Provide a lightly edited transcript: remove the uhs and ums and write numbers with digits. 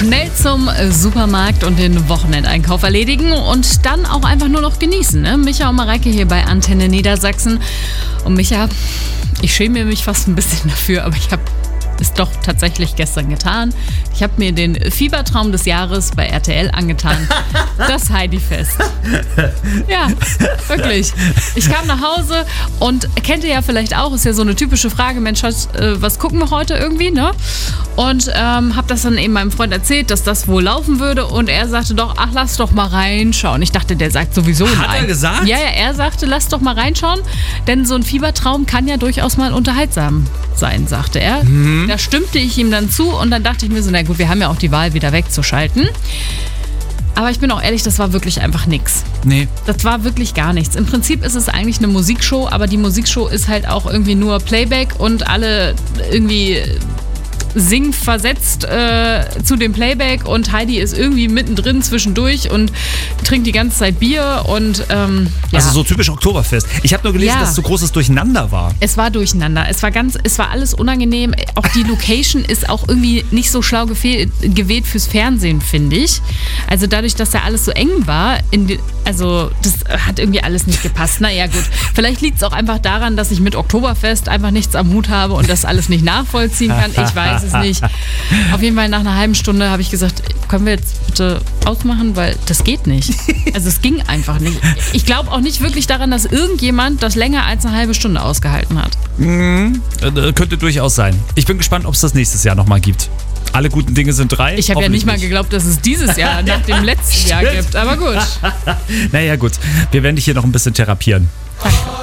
Schnell zum Supermarkt und den Wochenendeinkauf erledigen und dann auch einfach nur noch genießen. Ne? Micha und Mareike hier bei Antenne Niedersachsen. Und Micha, ich schäme mich fast ein bisschen dafür, aber ich habe es doch tatsächlich gestern getan. Ich habe mir den Fiebertraum des Jahres bei RTL angetan. Das Heidi-Fest. Ja, wirklich. Ich kam nach Hause und kennt ihr ja vielleicht auch, ist ja so eine typische Frage, Mensch, was gucken wir heute irgendwie, ne? Und habe das dann eben meinem Freund erzählt, dass das wohl laufen würde und er sagte doch, ach, lass doch mal reinschauen. Ich dachte, der sagt sowieso nein. Hat er gesagt? Ja, er sagte, lass doch mal reinschauen, denn so ein Fiebertraum kann ja durchaus mal unterhaltsam sein, sagte er. Da stimmte ich ihm dann zu und dann dachte ich mir so, na gut, wir haben ja auch die Wahl, wieder wegzuschalten. Aber ich bin auch ehrlich, das war wirklich einfach nix. Nee. Das war wirklich gar nichts. Im Prinzip ist es eigentlich eine Musikshow, aber die Musikshow ist halt auch irgendwie nur Playback und alle irgendwie singen versetzt zu dem Playback und Heidi ist irgendwie mittendrin zwischendurch und trinkt die ganze Zeit Bier und ja. Also so typisch Oktoberfest. Ich habe nur gelesen, dass es so großes Durcheinander war. Es war durcheinander. Es war alles unangenehm. Auch die Location ist auch irgendwie nicht so schlau gewählt fürs Fernsehen, finde ich. Also dadurch, dass ja alles so eng war, also das hat irgendwie alles nicht gepasst. Naja, gut. Vielleicht liegt es auch einfach daran, dass ich mit Oktoberfest einfach nichts am Hut habe und das alles nicht nachvollziehen kann. Ich weiß es nicht. Auf jeden Fall nach einer halben Stunde habe ich gesagt, können wir jetzt bitte ausmachen, weil das geht nicht. Also es ging einfach nicht. Ich glaube auch nicht wirklich daran, dass irgendjemand das länger als eine halbe Stunde ausgehalten hat. Könnte durchaus sein. Ich bin gespannt, ob es das nächstes Jahr nochmal gibt. Alle guten Dinge sind 3. Ich habe ja nicht mal geglaubt, dass es dieses Jahr nach dem letzten Jahr gibt. Aber gut. Naja, gut. Wir werden dich hier noch ein bisschen therapieren. Danke.